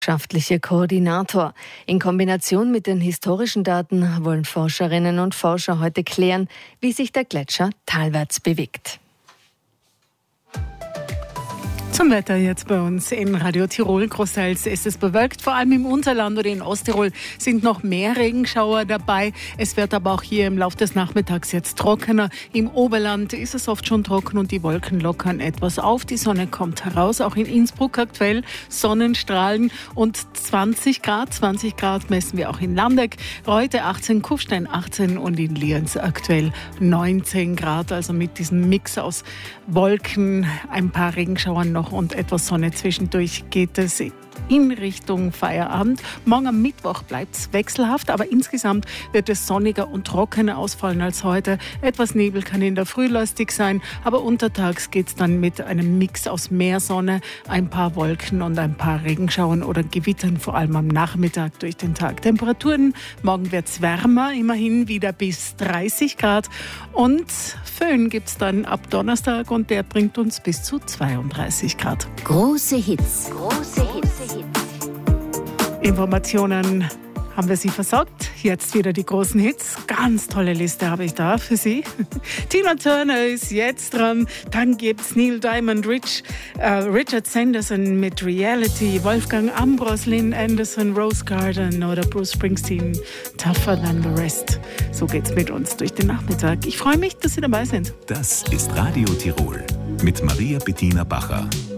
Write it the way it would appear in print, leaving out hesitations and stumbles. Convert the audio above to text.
Wissenschaftliche Koordinator. In Kombination mit den historischen Daten wollen Forscherinnen und Forscher heute klären, wie sich der Gletscher talwärts bewegt. Zum Wetter jetzt bei uns in Radio Tirol. Großteils ist es bewölkt, vor allem im Unterland oder in Osttirol sind noch mehr Regenschauer dabei. Es wird aber auch hier im Laufe des Nachmittags jetzt trockener. Im Oberland ist es oft schon trocken und die Wolken lockern etwas auf. Die Sonne kommt heraus, auch in Innsbruck aktuell Sonnenstrahlen und 20 Grad messen wir auch in Landeck. Heute 18, Kufstein 18 und in Lienz aktuell 19 Grad. Also mit diesem Mix aus Wolken, ein paar Regenschauern noch und etwas Sonne zwischendurch geht es in Richtung Feierabend. Morgen am Mittwoch bleibt es wechselhaft, aber insgesamt wird es sonniger und trockener ausfallen als heute. Etwas Nebel kann in der Früh lastig sein, aber untertags geht es dann mit einem Mix aus mehr Sonne, ein paar Wolken und ein paar Regenschauern oder Gewittern, vor allem am Nachmittag durch den Tag. Temperaturen, morgen wird es wärmer, immerhin wieder bis 30 Grad und Föhn gibt es dann ab Donnerstag und der bringt uns bis zu 32 Grad. Große Hits. Informationen haben wir Sie versorgt. Jetzt wieder die großen Hits. Ganz tolle Liste habe ich da für Sie. Tina Turner ist jetzt dran. Dann gibt's Neil Diamond, Richard Sanderson mit Reality, Wolfgang Ambros, Lynn Anderson, Rose Garden oder Bruce Springsteen, Tougher Than the Rest. So geht's mit uns durch den Nachmittag. Ich freue mich, dass Sie dabei sind. Das ist Radio Tirol mit Maria Bettina Bacher.